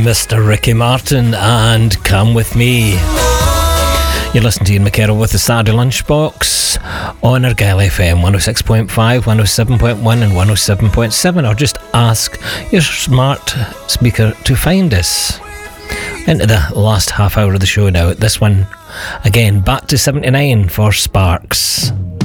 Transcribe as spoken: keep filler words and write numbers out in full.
Mister Ricky Martin and Come With Me. You're listening to Ian McKerrow with the Saturday Lunchbox on Argyle F M one oh six point five, one oh seven point one and one oh seven point seven, or just ask your smart speaker to find us. Into the last half hour of the show now. This one, again, back to seventy-nine for Sparks.